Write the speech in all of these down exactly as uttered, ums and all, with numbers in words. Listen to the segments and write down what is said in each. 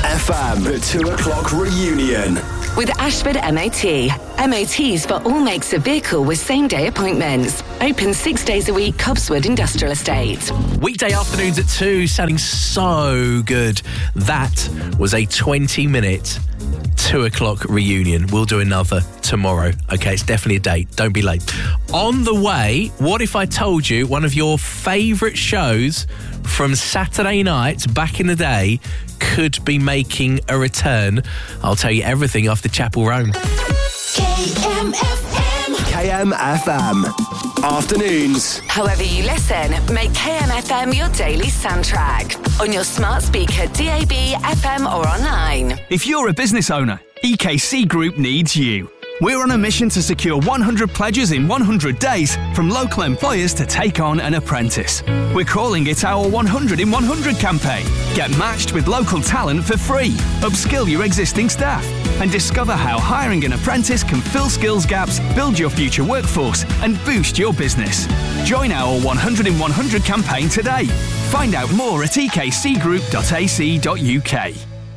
F M, the two o'clock reunion. With Ashford M O T. M O Ts for all makes of vehicle with same-day appointments. Open six days a week, Cobswood Industrial Estate. Weekday afternoons at two, sounding so good. That was a twenty-minute two o'clock reunion. We'll do another tomorrow. Okay, it's definitely a date. Don't be late. On the way, what if I told you one of your favourite shows from Saturday night back in the day could be making a return? I'll tell you everything after Chapel Roan. K M F M. K M F M. Afternoons. However you listen, make K M F M your daily soundtrack. On your smart speaker, D A B, F M or online. If you're a business owner, E K C Group needs you. We're on a mission to secure one hundred pledges in one hundred days from local employers to take on an apprentice. We're calling it our one hundred in one hundred campaign. Get matched with local talent for free, upskill your existing staff, and discover how hiring an apprentice can fill skills gaps, build your future workforce, and boost your business. Join our one hundred in one hundred campaign today. Find out more at e k c group dot a c dot u k.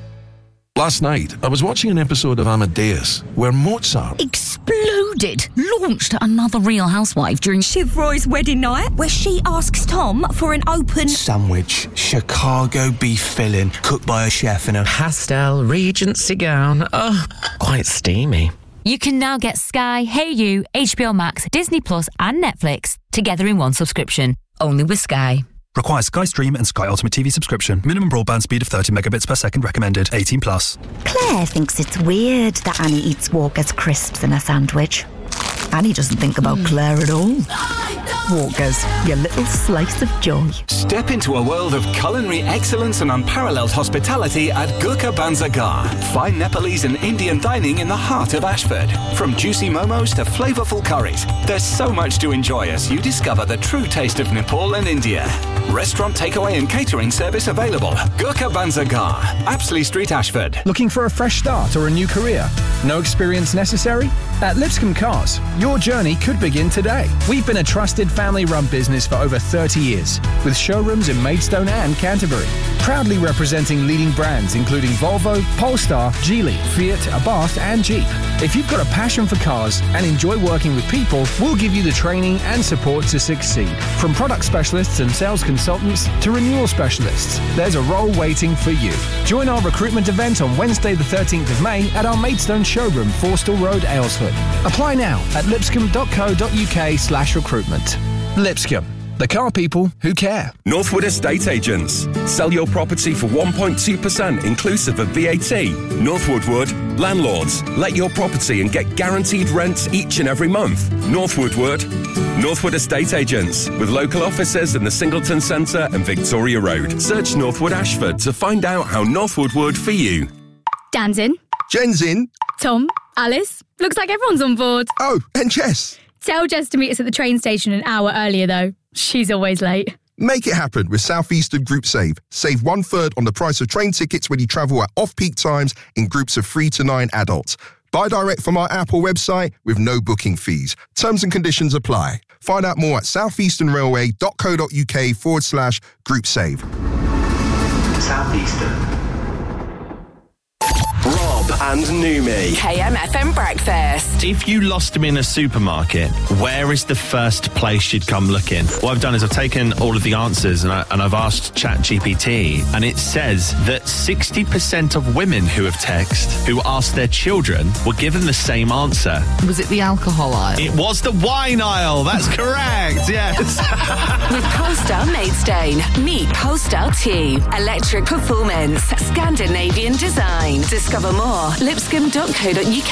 Last night, I was watching an episode of Amadeus where Mozart exploded, launched another Real Housewife during Shiv Roy's wedding night, where she asks Tom for an open sandwich, Chicago beef filling, cooked by a chef in a pastel Regency gown. Oh, quite steamy. You can now get Sky, Hey You, H B O Max, Disney Plus and Netflix together in one subscription. Only with Sky. Requires Sky Stream and Sky Ultimate T V subscription. Minimum broadband speed of thirty megabits per second recommended. eighteen plus. Claire thinks it's weird that Annie eats Walker's crisps in a sandwich. Annie doesn't think about mm. Claire at all. Walker's, your little slice of joy. Step into a world of culinary excellence and unparalleled hospitality at Gurkha Banzagar. Fine Nepalese and Indian dining in the heart of Ashford. From juicy momos to flavourful curries, there's so much to enjoy as you discover the true taste of Nepal and India. Restaurant takeaway and catering service available. Gurkha Banzagar, Apsley Street, Ashford. Looking for a fresh start or a new career? No experience necessary? At Lipscomb Cars, your journey could begin today. We've been a trusted family-run business for over thirty years, with showrooms in Maidstone and Canterbury, proudly representing leading brands including Volvo, Polestar, Geely, Fiat, Abarth and Jeep. If you've got a passion for cars and enjoy working with people, we'll give you the training and support to succeed. From product specialists and sales consultants to renewal specialists, there's a role waiting for you. Join our recruitment event on Wednesday the thirteenth of May at our Maidstone showroom, Forstall Road, Aylesford. Apply now at lipscomb dot co dot u k slash recruitment. Lipscomb, the car people who care. Northwood Estate Agents. Sell your property for one point two percent inclusive of V A T. Northwood would. Landlords, let your property and get guaranteed rents each and every month. Northwood would. Northwood Estate Agents, with local offices in the Singleton Centre and Victoria Road. Search Northwood Ashford to find out how Northwood would for you. Dan's in. Jen's in. Tom, Alice, looks like everyone's on board. Oh, and Jess. Tell Jess to meet us at the train station an hour earlier, though. She's always late. Make it happen with South Eastern Group Save. Save one third on the price of train tickets when you travel at off-peak times in groups of three to nine adults. Buy direct from our app or website with no booking fees. Terms and conditions apply. Find out more at southeasternrailway.co.uk forward slash group save. Southeastern. Rob and Numi. K M F M Breakfast. If you lost me in a supermarket, where is the first place you'd come looking? What I've done is I've taken all of the answers and, I, and I've asked ChatGPT, and it says that sixty percent of women who have texted, who asked their children, were given the same answer. Was it the alcohol aisle? It was the wine aisle. That's correct, yes. With Polestar Maidstone. Meet Polestar two. Electric performance. Scandinavian design. Discover more. lipscomb dot co dot uk